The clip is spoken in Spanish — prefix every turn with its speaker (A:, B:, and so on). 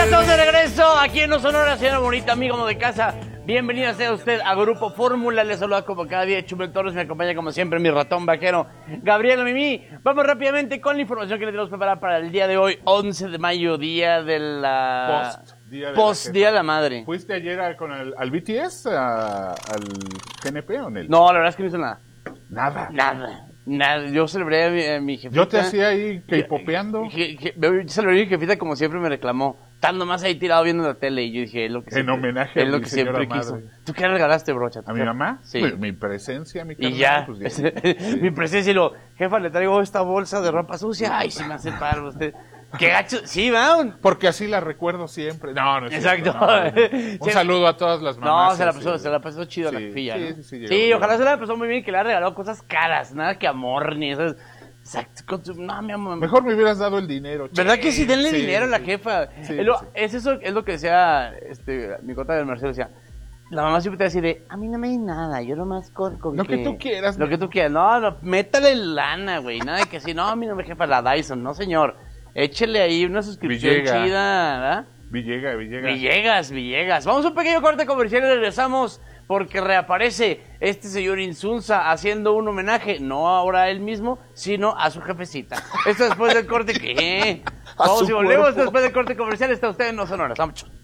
A: estamos de regreso aquí en No Sonora, señora bonita, amigo de casa. Bienvenido sea usted a Grupo Fórmula. Les saluda como cada día Chumel Torres. Me acompaña como siempre mi ratón vaquero, Gabriel Mimi. Vamos rápidamente con la información que le tenemos preparada para el día de hoy, 11 de mayo, día de la... Día de la Madre.
B: ¿Fuiste ayer al BTS, al GNP o en el?
A: No, la verdad es que no hizo nada.
B: Nada.
A: Yo celebré a mi jefita.
B: Yo te hacía ahí K-popeando.
A: Yo celebré a mi jefita como siempre me reclamó. Estando más ahí tirado viendo la tele y yo dije, es lo que siempre,
B: en homenaje
A: es lo que siempre quiso. ¿Tú qué regalaste, brocha?
B: ¿A mi mamá?
A: Sí.
B: Mi presencia, mi carnal.
A: Y ya,
B: pues, sí.
A: Mi presencia y lo, jefa, le traigo esta bolsa de ropa sucia. Ay, si me hace paro usted. Qué gacho, sí, va.
B: Porque así la recuerdo siempre. No, es
A: exacto.
B: Cierto, no. Un saludo a todas las mamás.
A: No, se la pasó chido la jefilla. Sí,
B: llegó,
A: ojalá se la pasó muy bien, que le ha regalado cosas caras, nada que amor ni esas. Exacto, no, mi amor.
B: Mejor me hubieras dado el dinero.
A: ¿Verdad que sí? Denle dinero a la jefa.
B: Sí,
A: es lo que decía mi cota del Marcelo, decía. La mamá siempre te va a decir de, a mí no me di nada, yo nomás con
B: lo que tú quieras.
A: Lo que tú quieras. No, métale lana, güey. Nada de que sí, no, a mí no me jefa la Dyson, no señor. Échele ahí una suscripción chida, ¿verdad? Villegas. Vamos a un pequeño corte comercial y regresamos porque reaparece este señor Insunza haciendo un homenaje, no ahora a él mismo, sino a su jefecita. Esto después del corte que... Vamos y volvemos después del corte comercial. Está usted en No Sonora. Vamos.